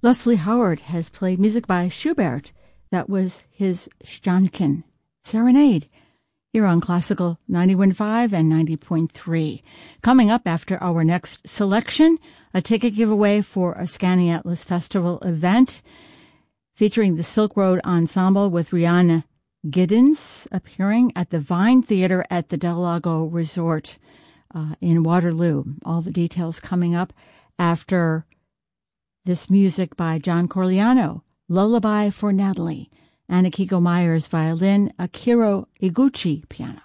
Leslie Howard has played music by Schubert. That was his Sternchen Serenade here on Classical 91.5 and 90.3. Coming up after our next selection, a ticket giveaway for a Scanning Atlas Festival event featuring the Silk Road Ensemble with Rihanna Giddens appearing at the Vine Theater at the Del Lago Resort in Waterloo. All the details coming up after this music by John Corigliano, Lullaby for Natalie, Anna Kiko Myers violin, Akira Iguchi piano.